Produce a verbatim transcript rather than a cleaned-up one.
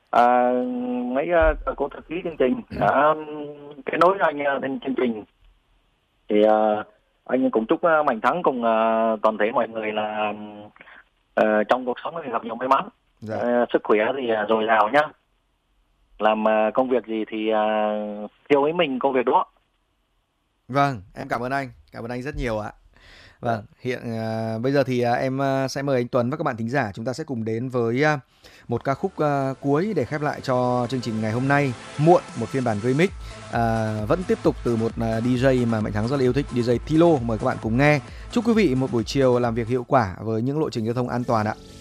À, mấy uh, cô thư ký chương trình đã kết nối anh uh, lên chương trình. Thì uh, anh cũng chúc uh, Mạnh Thắng cùng uh, toàn thể mọi người là uh, trong cuộc sống thì gặp nhiều may mắn, Dạ. uh, sức khỏe thì uh, dồi dào nhá. Làm uh, công việc gì thì uh, theo ý mình công việc đó. Vâng, em cảm ơn anh, cảm ơn anh rất nhiều ạ. Vâng, hiện uh, bây giờ thì uh, em uh, sẽ mời anh Tuấn và các bạn thính giả chúng ta sẽ cùng đến với uh, một ca khúc uh, cuối để khép lại cho chương trình ngày hôm nay. Muộn, một phiên bản remix uh, vẫn tiếp tục từ một uh, đi giây mà Mạnh Thắng rất là yêu thích, đi giây Tilo. Mời các bạn cùng nghe. Chúc quý vị một buổi chiều làm việc hiệu quả với những lộ trình giao thông an toàn ạ.